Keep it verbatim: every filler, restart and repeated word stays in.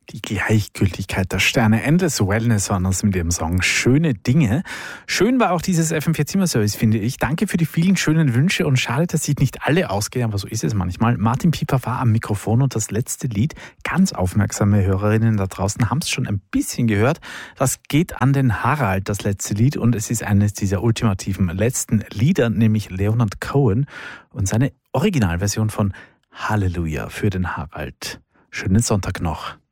Die Gleichgültigkeit der Sterne. Endless Wellness waren das mit dem Song Schöne Dinge. Schön war auch dieses F M vier Zimmer-Service, finde ich. Danke für die vielen schönen Wünsche und schade, dass sich nicht alle ausgehen, aber so ist es manchmal. Martin Pieper war am Mikrofon und das letzte Lied, ganz aufmerksame Hörerinnen da draußen haben es schon ein bisschen gehört. Das geht an den Harald, das letzte Lied, und es ist eines dieser ultimativen letzten Lieder, nämlich Leonard Cohen und seine Originalversion von Halleluja für den Harald. Schönen Sonntag noch.